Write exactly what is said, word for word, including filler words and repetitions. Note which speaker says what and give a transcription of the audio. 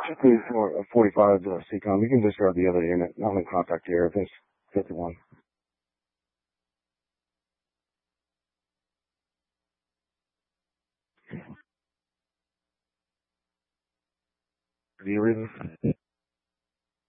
Speaker 1: Please, for a forty-five uh, C COM. You can discard the other unit. I'm in contact here. I think it's fifty-one. Do you read